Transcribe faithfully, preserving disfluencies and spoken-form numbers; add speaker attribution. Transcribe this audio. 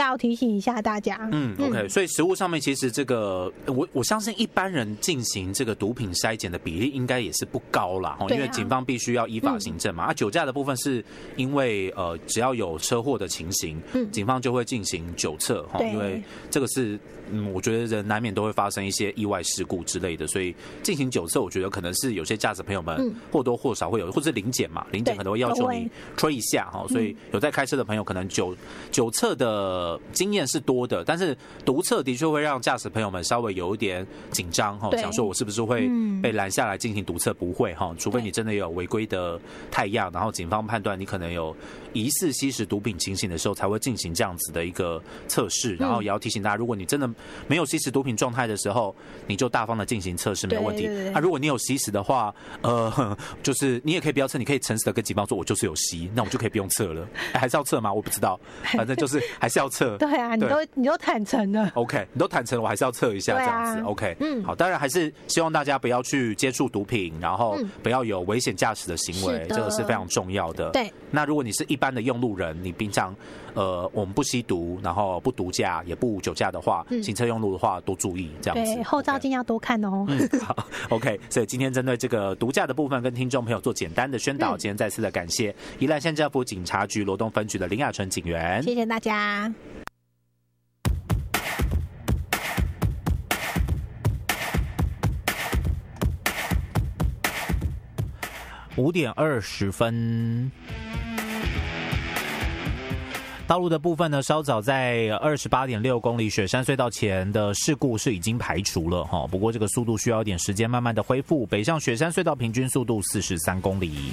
Speaker 1: 下要提醒一下大家。
Speaker 2: 嗯 ，OK，、嗯、所以实务上面其实这个，我我相信一般人进行这个毒品筛检的比例应该也是不高啦，啊、因为警方必须要依法行政嘛。嗯、啊，酒驾的部分是因为呃，只要有车祸的情形，嗯、警方就会进行酒测哈，因为这个是。嗯，我觉得人难免都会发生一些意外事故之类的，所以进行酒测，我觉得可能是有些驾驶朋友们或多或少会有，或者是临检嘛，临检可能会要求你吹一下哈，所以有在开车的朋友可能酒酒测的经验是多的，但是毒测的确会让驾驶朋友们稍微有一点紧张哈，想说我是不是会被拦下来进行毒测？不会哈，除非你真的有违规的态样，然后警方判断你可能有疑似吸食毒品情形的时候，才会进行这样子的一个测试，然后也要提醒大家，如果你真的没有吸食毒品状态的时候，你就大方的进行测试，没有问题。那、啊、如果你有吸食的话，呃，就是你也可以不要测，你可以诚实的跟警方说，我就是有吸，那我们就可以不用测了。欸、还是要测吗？我不知道，反正就是还是要测。
Speaker 1: 对啊，你都你都坦诚了。
Speaker 2: OK， 你都坦诚了，我还是要测一下、啊、这样子。OK， 嗯，好，当然还是希望大家不要去接触毒品，然后不要有危险驾驶的行为，这个是非常重要的。
Speaker 1: 对。
Speaker 2: 那如果你是一般的用路人，你平常呃我们不吸毒，然后不毒驾，也不酒驾的话，嗯、行车用路的话多注意这样子。
Speaker 1: 对，后照镜要多看哦。
Speaker 2: 嗯，好 ，OK。所以今天针对这个毒驾的部分，跟听众朋友做简单的宣导。嗯、今天再次的感谢宜兰县政府警察局罗东分局的林雅纯警员，
Speaker 1: 谢谢大家。
Speaker 2: 五点二十分。道路的部分呢，稍早在二十八点六公里雪山隧道前的事故是已经排除了哈，不过这个速度需要一点时间慢慢的恢复。北上雪山隧道平均速度四十三公里。